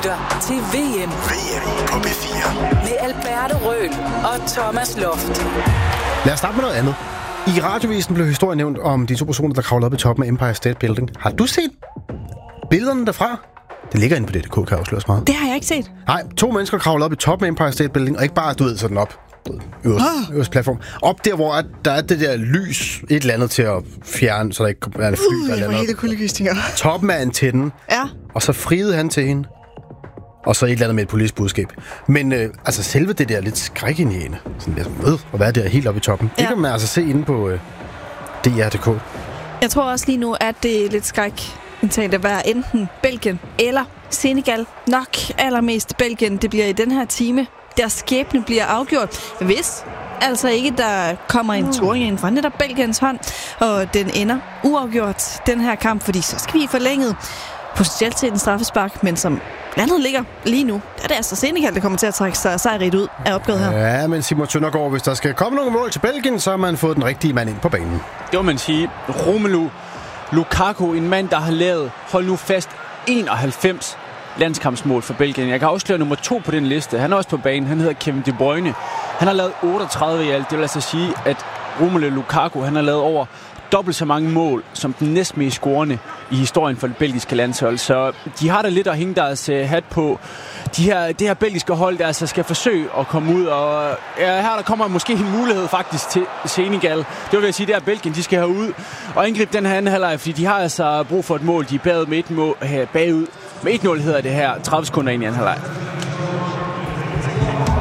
lytter til VM. VM på P4. Med Alberto Røhl og Thomas Loft. Lad os starte med noget andet. I radiovisen blev historien nævnt om de to personer, der kravlede op i toppen af Empire State Building. Har du set billederne derfra? Det ligger inde på det.dk, kan jeg afsløre så meget. Det har jeg ikke set. Nej, 2 mennesker kravlede op i toppen af Empire State Building, og ikke bare, du ved, sådan op. Øverst platform. Op der, hvor der er det der lys, et eller andet til at fjerne, så der ikke kommer en fly eller andet. Helt kuldegysninger. Toppen af antennen. Ja. Og så friede han til hende. Og så et eller andet med et politisk budskab. Men altså selve det der lidt skrækindjægende, sådan jeg ved, at være der helt oppe i toppen, det kan man altså se inde på DR.dk. Jeg tror også lige nu, at det er lidt skrækindtagende at være enten Belgien eller Senegal. Nok allermest Belgien, det bliver i den her time. Deres skæbne bliver afgjort. Hvis altså ikke der kommer en touring ind fra netop Belgiens hånd, og den ender uafgjort, den her kamp, fordi så skal vi forlænget potentielt til en straffespark, men som landet ligger lige nu, der er det altså Senegal, der kommer til at trække sig sejrigt ud af opgøret her. Ja, men Simon Søndergaard, hvis der skal komme nogle mål til Belgien, så har man fået den rigtige mand ind på banen. Det må man sige. Romelu Lukaku, en mand, der har lavet, hold nu fast, 91 landskampsmål for Belgien. Jeg kan afsløre nummer 2 på den liste. Han er også på banen. Han hedder Kevin De Bruyne. Han har lavet 38 i alt. Det vil altså sige, at Romelu Lukaku, han har lavet over dobbelt så mange mål som den næstmest scorende i historien for det belgiske landshold. Så de har da lidt at hænge deres hat på. Det her belgiske hold, der altså skal forsøge at komme ud. Og ja, her der kommer måske en mulighed faktisk til Senegal. Det vil jeg sige, det er Belgien, de skal herud og angribe den her anden halvleg, fordi de har altså brug for et mål. De er bagud med bagud med 1-0 hedder det her, 30 sekunder ind i anden halvleg.